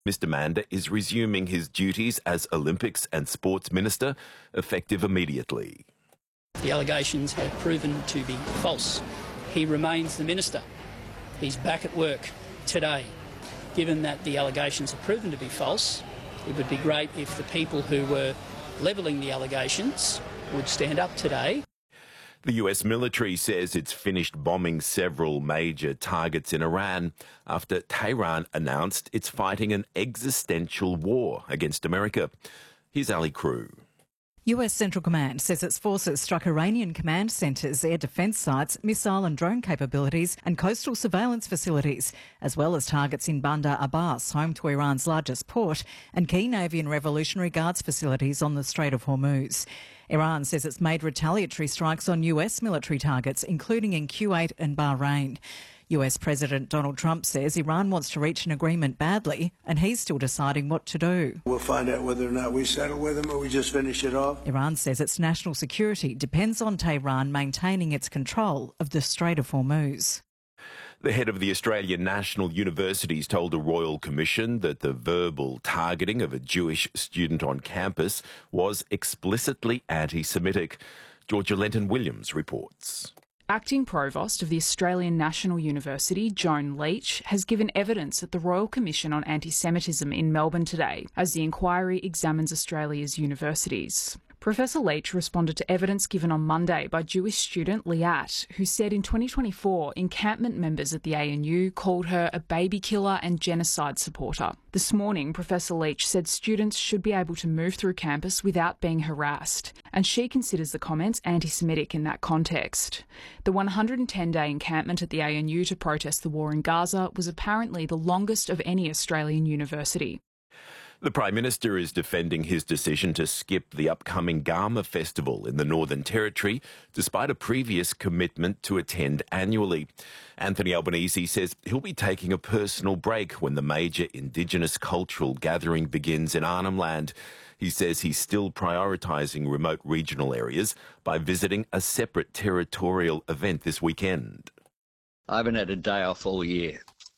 Mr Manda is resuming his duties as Olympics and Sports Minister, effective immediately. The allegations have proven to be false. He remains the Minister. He's back at work today. Given that the allegations have proven to be false, it would be great if the people who were levelling the allegations would stand up today. The US military says it's finished bombing several major targets in Iran after Tehran announced it's fighting an existential war against America. Here's Ali Crew. US Central Command says its forces struck Iranian command centres, air defence sites, missile and drone capabilities and coastal surveillance facilities, as well as targets in Bandar Abbas, home to Iran's largest port, and key Navy and Revolutionary Guards facilities on the Strait of Hormuz. Iran says it's made retaliatory strikes on US military targets, including in Kuwait and Bahrain. US President Donald Trump says Iran wants to reach an agreement badly and he's still deciding what to do. We'll find out whether or not we settle with them or we just finish it off. Iran says its national security depends on Tehran maintaining its control of the Strait of Hormuz. The head of the Australian National Universities told a Royal Commission that the verbal targeting of a Jewish student on campus was explicitly anti-Semitic. Georgia Lenton-Williams reports. Acting Provost of the Australian National University, Joan Leach, has given evidence at the Royal Commission on Anti-Semitism in Melbourne today as the inquiry examines Australia's universities. Professor Leach responded to evidence given on Monday by Jewish student Liat, who said in 2024 encampment members at the ANU called her a baby killer and genocide supporter. This morning, Professor Leach said students should be able to move through campus without being harassed, and she considers the comments anti-Semitic in that context. The 110-day encampment at the ANU to protest the war in Gaza was apparently the longest of any Australian university. The Prime Minister is defending his decision to skip the upcoming Garma Festival in the Northern Territory, despite a previous commitment to attend annually. Anthony Albanese says he'll be taking a personal break when the major Indigenous cultural gathering begins in Arnhem Land. He says he's still prioritising remote regional areas by visiting a separate territorial event this weekend. I haven't had a day off all year.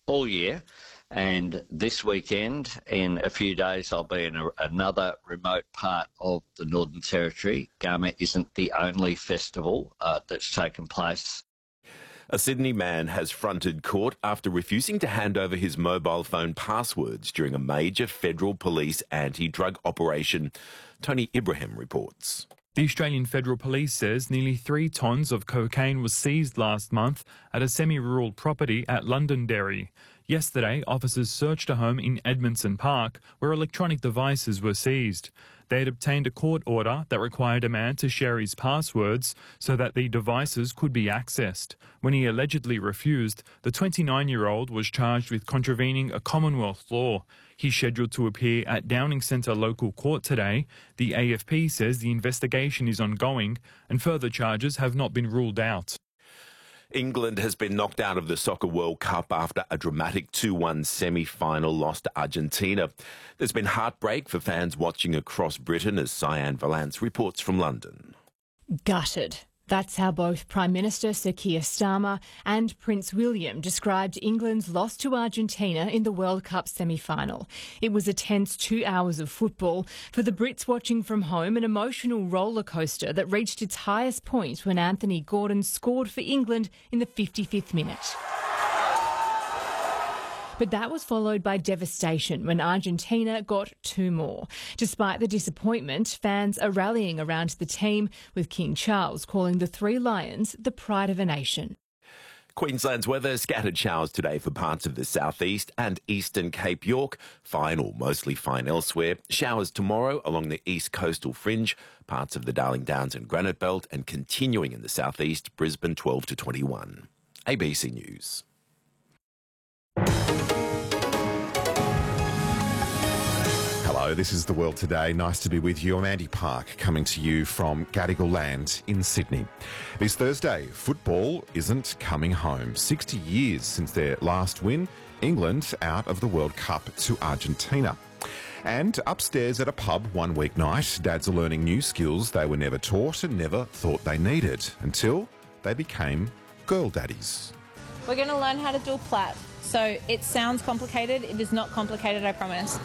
And this weekend, in a few days, I'll be in another remote part of the Northern Territory. Garma isn't the only festival that's taken place. A Sydney man has fronted court after refusing to hand over his mobile phone passwords during a major federal police anti-drug operation. Tony Ibrahim reports. The Australian Federal Police says nearly 3 tonnes of cocaine was seized last month at a semi-rural property at Londonderry. Yesterday, officers searched a home in Edmondson Park where electronic devices were seized. They had obtained a court order that required a man to share his passwords so that the devices could be accessed. When he allegedly refused, the 29-year-old was charged with contravening a Commonwealth law. He's scheduled to appear at Downing Centre local court today. The AFP says the investigation is ongoing and further charges have not been ruled out. England has been knocked out of the Soccer World Cup after a dramatic 2-1 semi-final loss to Argentina. There's been heartbreak for fans watching across Britain as Cyan Valance reports from London. Gutted. That's how both Prime Minister Sir Keir Starmer and Prince William described England's loss to Argentina in the World Cup semi-final. It was a tense 2 hours of football. For the Brits watching from home, an emotional roller coaster that reached its highest point when Anthony Gordon scored for England in the 55th minute. But that was followed by devastation when Argentina got 2 more. Despite the disappointment, fans are rallying around the team, with King Charles calling the 3 Lions the pride of a nation. Queensland's weather, scattered showers today for parts of the southeast and eastern Cape York. Fine or mostly fine elsewhere. Showers tomorrow along the east coastal fringe, parts of the Darling Downs and Granite Belt, and continuing in the southeast, Brisbane 12 to 21. ABC News. Hello, this is The World Today. Nice to be with you. I'm Andy Park, coming to you from Gadigal Land in Sydney. This Thursday, football isn't coming home. 60 years since their last win, England out of the World Cup to Argentina. And upstairs at a pub one weeknight, dads are learning new skills they were never taught and never thought they needed, until they became girl daddies. We're going to learn how to do a plait. So it sounds complicated. It is not complicated, I promise.